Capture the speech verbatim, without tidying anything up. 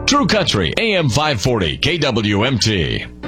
True Country, A M five forty, K W M T.